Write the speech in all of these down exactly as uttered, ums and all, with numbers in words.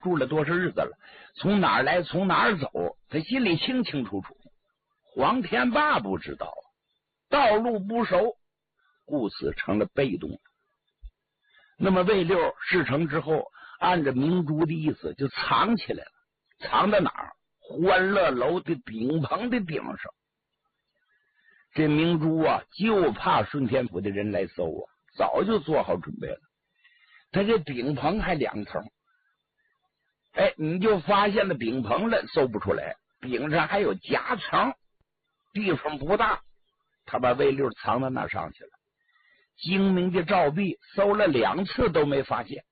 住了多少日子了，从哪儿来从哪儿走，他心里清清楚楚。黄天霸不知道，道路不熟，故此成了被动。那么魏六事成之后，按着明珠的意思就藏起来了。藏在哪儿？欢乐楼的顶棚的顶上。这明珠啊，就怕顺天府的人来搜啊，早就做好准备了。他这顶棚还两层，哎，你就发现了顶棚了，搜不出来。顶上还有夹层，地方不大，他把魏六藏到那上去了。精明的赵壁搜了两次都没发现，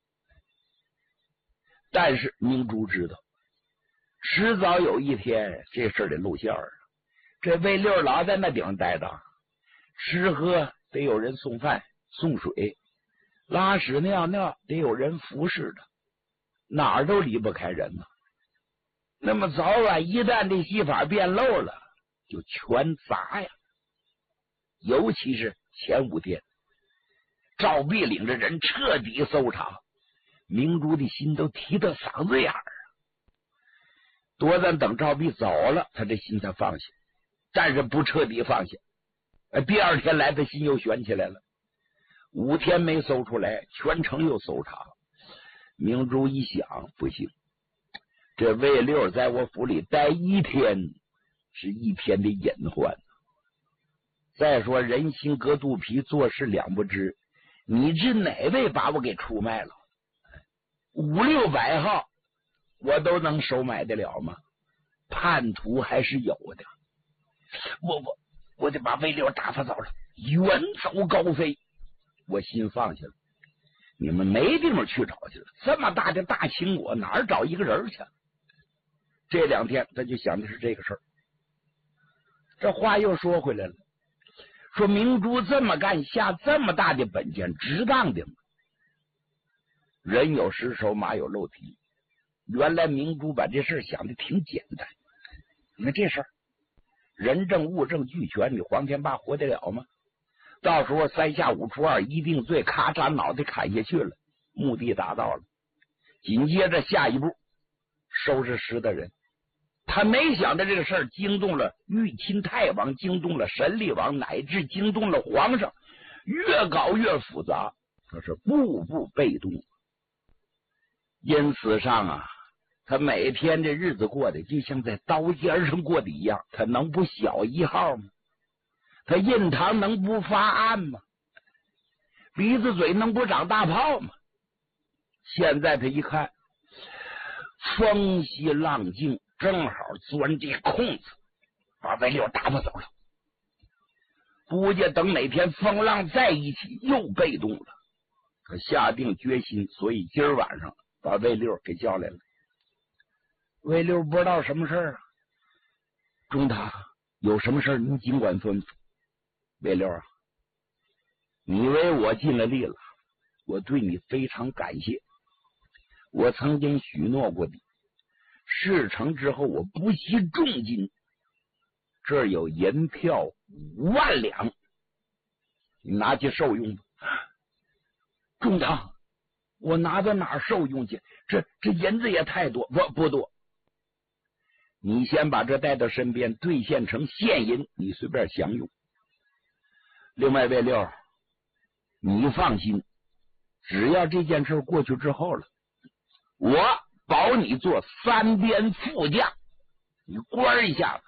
但是明珠知道，迟早有一天这事儿得露馅儿。这魏六老在那顶上待着，吃喝得有人送饭送水，拉屎尿尿得有人服侍的，哪儿都离不开人呢。那么早晚一旦这戏法变漏了，就全砸呀。尤其是前五天，赵壁领着人彻底搜查，明珠的心都提到嗓子眼儿啊。多咱等赵壁走了，他这心才放下，但是不彻底放下。第二天来，他心又悬起来了。五天没搜出来，全城又搜查。明珠一想，不行，这魏六在我府里待一天是一天的隐患。再说人心隔肚皮，做事两不知，你知哪位把我给出卖了？五六百号我都能收买得了吗？叛徒还是有的。我我我得把魏六打发走了，远走高飞。我心放下了，你们没地方去找去了。这么大的大秦国，哪儿找一个人去？这两天他就想的是这个事儿。这话又说回来了，说明珠这么干，下这么大的本钱，值当的吗？人有失手，马有漏蹄。原来明珠把这事想的挺简单。你看这事儿，人证物证俱全，你黄天霸活得了吗？到时候三下五除二一定罪，咔嚓脑袋砍下去了，目的达到了。紧接着下一步收拾石的人。他没想到这个事儿惊动了玉钦太王，惊动了神力王，乃至惊动了皇上，越搞越复杂，他是步步被动。因此上啊，他每天这日子过得就像在刀尖上过的一样，他能不小一号吗？他印堂能不发暗吗？鼻子嘴能不长大泡吗？现在他一看，风息浪静，正好钻这空子，把魏六打发走了。估计等哪天风浪在一起，又被动了。他下定决心，所以今儿晚上把魏六给叫来了。魏六不知道什么事儿啊，中堂有什么事儿您尽管吩咐。魏六啊，你为我尽了力了，我对你非常感谢。我曾经许诺过你，事成之后我不惜重金，这儿有银票五万两，你拿去受用吧。中堂，我拿到哪儿受用去？这这银子也太多。不不多，你先把这带到身边，兑现成现银，你随便享用。另外魏六，你放心，只要这件事过去之后了，我保你做三边副将，你官一下子，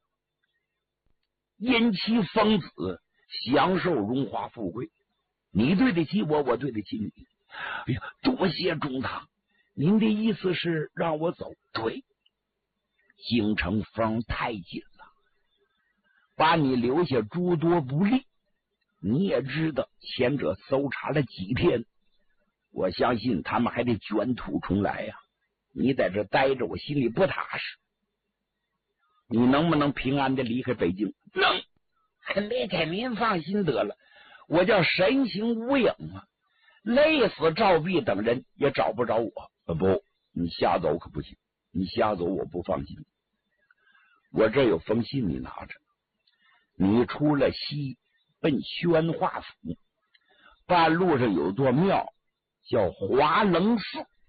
因其封子，享受荣华富贵。你对得起我，我对得起你。哎呀，多谢中堂，您的意思是让我走？对，京城风太紧了，把你留下诸多不利。你也知道前者搜查了几天，我相信他们还得卷土重来呀、啊。你在这待着，我心里不踏实。你能不能平安的离开北京？能。那给您放心得了，我叫神行无影啊，累死赵壁等人也找不着我。啊、不，你瞎走可不行，你瞎走我不放心。我这有封信你拿着，你出了西奔宣化府，半路上有座庙叫华棱寺，